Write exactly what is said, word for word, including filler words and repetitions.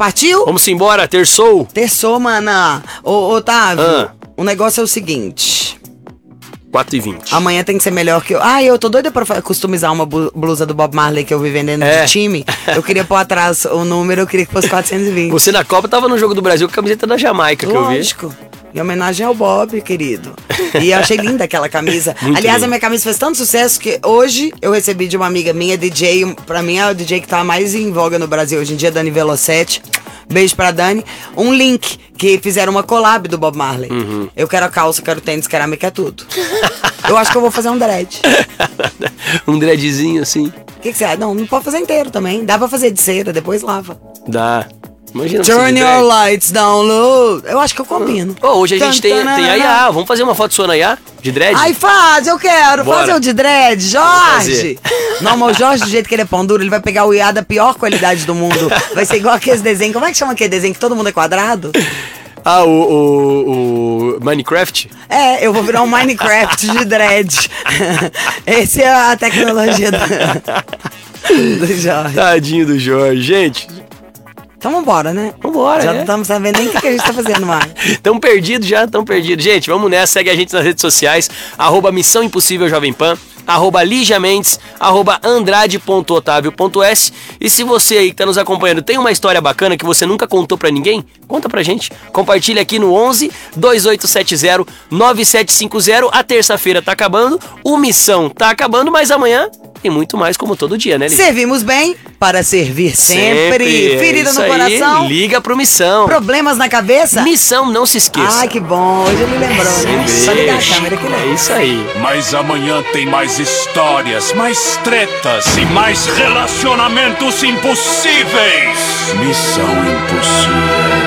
partiu? Vamos embora, terçou. Terçou, mana. Ô, Otávio, Ah. o negócio é o seguinte. quatro e vinte. Amanhã tem que ser melhor que eu. Ah, eu tô doida pra fa- customizar uma bu- blusa do Bob Marley que eu vi vendendo É. de time. Eu queria pôr atrás o número, eu queria que fosse quatrocentos e vinte. Você na Copa tava no Jogo do Brasil com a camiseta da Jamaica, que eu vi. Lógico. Em homenagem ao Bob, querido. E eu achei linda aquela camisa. Muito Aliás, linda. a minha camisa fez tanto sucesso que hoje eu recebi de uma amiga minha, D J. Pra mim é o D J que tá mais em voga no Brasil hoje em dia, Dani Velocete. Beijo pra Dani. Um link que fizeram uma collab do Bob Marley. Uhum. Eu quero a calça, quero tênis, quero a meia, quero tudo. Eu acho que eu vou fazer um dread. Um dreadzinho assim. O que, que você acha? Não, não pode fazer inteiro também. Dá pra fazer de cera, depois lava. Dá. Imagina você Turn de your dread. lights down low. Eu acho que eu combino. Ô, hoje a gente tem, tem a Iá. Vamos fazer uma foto sua na Iá? De dread? Ai, faz, eu quero. Bora. Fazer o de dread, Jorge. fazer. Não, mas o Jorge, do jeito que ele é pão duro, ele vai pegar o I A da pior qualidade do mundo. Vai ser igual aqueles desenhos. Como é que chama aquele desenho que todo mundo é quadrado? Ah, o, o, o Minecraft? É, eu vou virar um Minecraft de dread. Essa é a tecnologia do, do Jorge. Tadinho do Jorge. Gente, Então vambora, né? vambora, Já né? não estamos sabendo nem o que que a gente tá fazendo mais. Tão perdidos já, tão perdidos. Gente, vamos nessa, segue a gente nas redes sociais, arroba Missão Impossível Jovem Pan, arroba Lígia Mendes, arroba Andrade ponto Otávio ponto S. E se você aí que tá nos acompanhando tem uma história bacana que você nunca contou pra ninguém, conta pra gente. Compartilha aqui no onze, dois oito sete zero, nove sete cinco zero. A terça-feira tá acabando, o Missão tá acabando, mas amanhã tem muito mais como todo dia, né, Lígia? Servimos bem para servir sempre. é Ferida isso no aí. coração. Liga pro Missão. Problemas na cabeça. Missão, não se esqueça. Ai, que bom. Hoje ele lembrou, né? Só ligar a câmera que É lembra. isso aí. Mas amanhã tem mais histórias, mais tretas e mais relacionamentos impossíveis. Missão Impossível.